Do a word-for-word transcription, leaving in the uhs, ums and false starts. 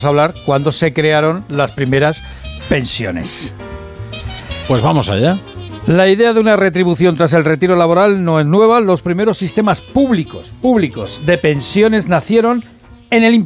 hablar cuando se crearon las primeras pensiones. Pues vamos allá. La idea de una retribución tras el retiro laboral no es nueva. Los primeros sistemas públicos, públicos de pensiones nacieron en el